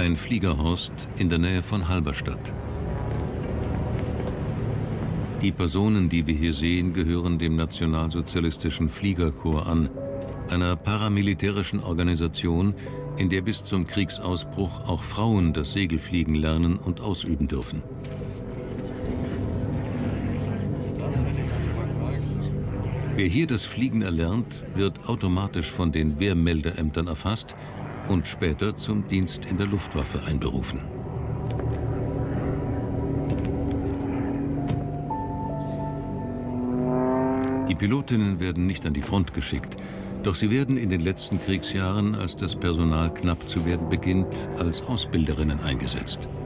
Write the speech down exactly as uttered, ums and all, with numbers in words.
ein Fliegerhorst in der Nähe von Halberstadt. Die Personen, die wir hier sehen, gehören dem Nationalsozialistischen Fliegerkorps an, einer paramilitärischen Organisation, in der bis zum Kriegsausbruch auch Frauen das Segelfliegen lernen und ausüben dürfen. Wer hier das Fliegen erlernt, wird automatisch von den Wehrmeldeämtern erfasst und später zum Dienst in der Luftwaffe einberufen. Die Pilotinnen werden nicht an die Front geschickt, doch sie werden in den letzten Kriegsjahren, als das Personal knapp zu werden beginnt, als Ausbilderinnen eingesetzt.